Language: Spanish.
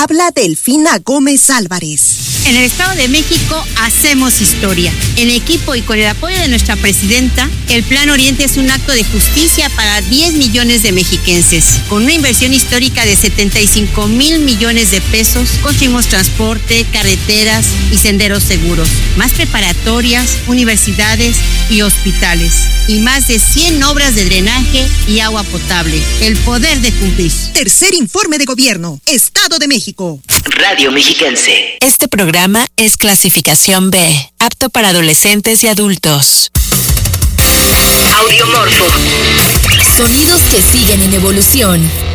Habla Delfina Gómez Álvarez. En el Estado de México hacemos historia. En equipo y con el apoyo de nuestra presidenta, el Plan Oriente es un acto de justicia para 10 millones de mexiquenses. Con una inversión histórica de 75,000 millones de pesos, construimos transporte, carreteras y senderos seguros, más preparatorias, universidades y hospitales, y más de 100 obras de drenaje y agua potable. El poder de cumplir. Tercer informe de gobierno, Estado de México. Radio Mexiquense. Este programa es clasificación B, apto para adolescentes y adultos. Audiomorfo. Sonidos que siguen en evolución.